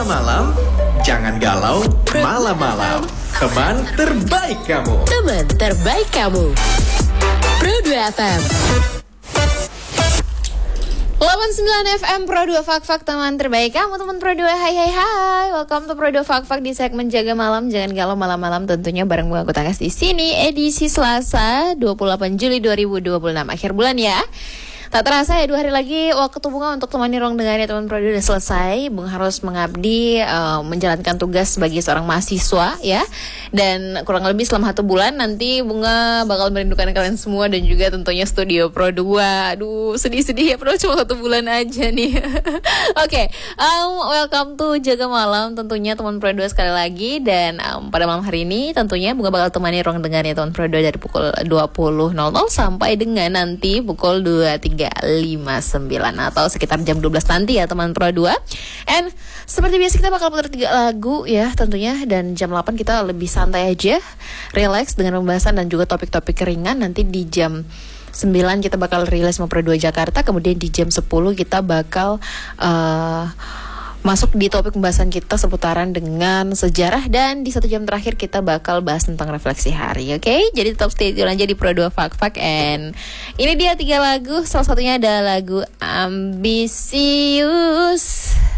malam-malam, jangan galau malam-malam. Teman terbaik kamu. Teman terbaik kamu. Pro 2 FM. 89 FM Pro 2 Fak-Fak, teman terbaik kamu, teman Pro 2. Hai. Welcome to Pro 2 Fak-Fak di segmen Jaga Malam, Jangan Galau Malam-Malam, tentunya bareng gue Takas di sini, edisi Selasa 28 Juli 2026, akhir bulan ya. Tak terasa ya 2 hari lagi waktu bunga untuk temani ruang dengarnya teman Pro 2 udah selesai. Bunga harus mengabdi menjalankan tugas sebagai seorang mahasiswa ya. Dan kurang lebih selama 1 bulan nanti Bunga bakal merindukan kalian semua dan juga tentunya studio Pro 2. Aduh, sedih-sedih ya, Pro cuma 1 bulan aja nih. Oke, welcome to Jaga Malam tentunya teman Pro 2 sekali lagi. Dan pada malam hari ini tentunya Bunga bakal temani ruang dengarnya teman Pro 2 dari pukul 20.00 sampai dengan nanti pukul 23.59 atau sekitar jam 12 nanti ya teman Pro 2. And seperti biasa kita bakal putar 3 lagu ya tentunya. Dan jam 8 kita lebih santai aja, relax dengan pembahasan dan juga topik-topik ringan. Nanti di jam 9 kita bakal rilis Pro 2 Jakarta. Kemudian di jam 10 kita bakal masuk di topik pembahasan kita seputaran dengan sejarah. Dan di 1 jam terakhir kita bakal bahas tentang refleksi hari. Oke? Jadi tetap stay tune aja di Pro 2 Fak-Fak. And ini dia 3 lagu. Salah satunya ada lagu Ambisius.